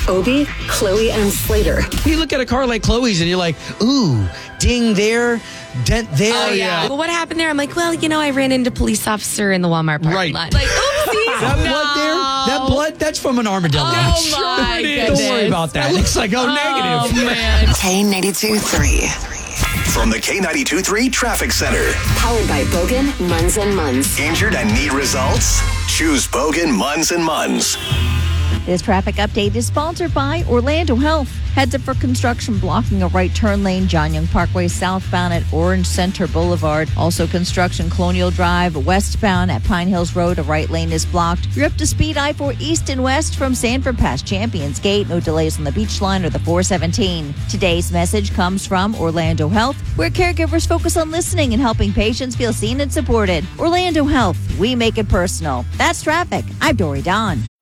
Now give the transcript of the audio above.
Obie, Chloe, and Slater. You look at a car like Chloe's and you're like, ooh, ding there, dent there. Oh, yeah. Well, what happened there? I'm like, well, I ran into a police officer in the Walmart parking lot. Like, oopsies. That blood there, that blood, that's from an armadillo. Oh, my goodness. Don't worry about that. It looks like, negative. Oh, man. K92.3. From the K92.3 Traffic Center. Powered by Bogan, Munz & Munz. Injured and need results? Choose Bogan, Munz & Munz. This traffic update is sponsored by Orlando Health. Heads up for construction blocking a right turn lane, John Young Parkway southbound at Orange Center Boulevard. Also construction Colonial Drive westbound at Pine Hills Road. A right lane is blocked. You're up to speed I-4 east and west from Sanford past Champions Gate. No delays on the beach line or the 417. Today's message comes from Orlando Health, where caregivers focus on listening and helping patients feel seen and supported. Orlando Health, we make it personal. That's traffic. I'm Dory Don.